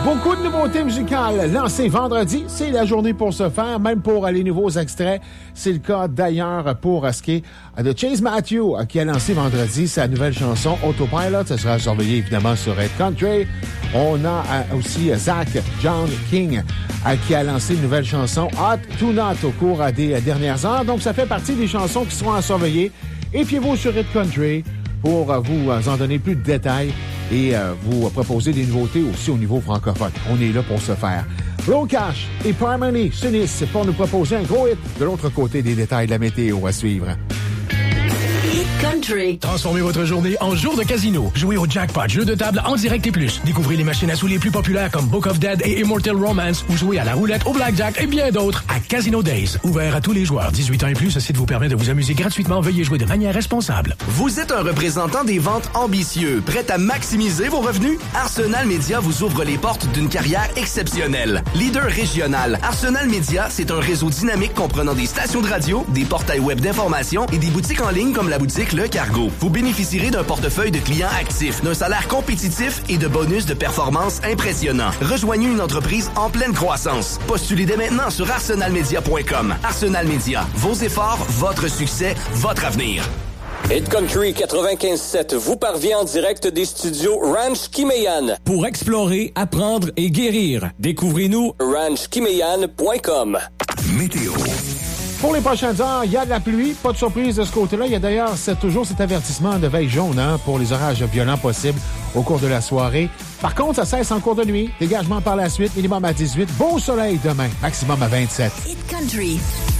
Beaucoup de nouveautés musicales lancées vendredi. C'est la journée pour se faire, même pour les nouveaux extraits. C'est le cas d'ailleurs pour ce qui est de Chase Matthew qui a lancé vendredi sa nouvelle chanson Autopilot. Ça sera surveillé évidemment sur Red Country. On a aussi Zach John King qui a lancé une nouvelle chanson Hot to Not au cours des dernières heures. Donc ça fait partie des chansons qui seront à surveiller. Et fiez-vous sur Red Country pour vous en donner plus de détails et vous proposer des nouveautés aussi au niveau francophone. On est là pour se faire. Low Cash et Primarily s'unissent pour nous proposer un gros hit de l'autre côté des détails de la météo à suivre. Country. Transformez votre journée en jour de casino. Jouez au jackpot, jeu de table en direct et plus. Découvrez les machines à sous les plus populaires comme Book of Dead et Immortal Romance ou jouez à la roulette, au blackjack et bien d'autres à Casino Days. Ouvert à tous les joueurs. 18 ans et plus, ce site vous permet de vous amuser gratuitement. Veuillez jouer de manière responsable. Vous êtes un représentant des ventes ambitieux, prêt à maximiser vos revenus? Arsenal Media vous ouvre les portes d'une carrière exceptionnelle. Leader régional, Arsenal Media, c'est un réseau dynamique comprenant des stations de radio, des portails web d'information et des boutiques en ligne comme la boutique Le Cargo. Vous bénéficierez d'un portefeuille de clients actifs, d'un salaire compétitif et de bonus de performance impressionnants. Rejoignez une entreprise en pleine croissance. Postulez dès maintenant sur arsenalmedia.com. Arsenal Media, vos efforts, votre succès, votre avenir. Hit Country 95.7 vous parvient en direct des studios Ranch Kimeyan. Pour explorer, apprendre et guérir, découvrez-nous ranchkimeyan.com. Météo. Pour les prochaines heures, il y a de la pluie. Pas de surprise de ce côté-là. Il y a d'ailleurs toujours cet avertissement de veille jaune pour les orages violents possibles au cours de la soirée. Par contre, ça cesse en cours de nuit. Dégagement par la suite, minimum à 18. Beau soleil demain, maximum à 27. Hit Country.